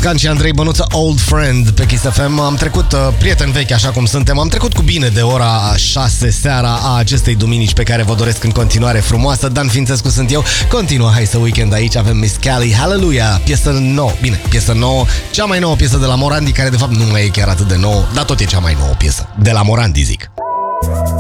Can și Andrei Bănuță, Old Friend pe Kiss FM. Am trecut, prieteni vechi așa cum suntem, am trecut cu bine de ora 6 seara a acestei duminici pe care vă doresc în continuare frumoasă. Dan Fințescu sunt eu. Continuă Hai Să Weekend aici, avem Miss Callie, Hallelujah, piesă nouă. Bine, piesă nouă, cea mai nouă piesă de la Morandi, care de fapt nu mai e chiar atât de nouă, dar tot e cea mai nouă piesă de la Morandi, zic.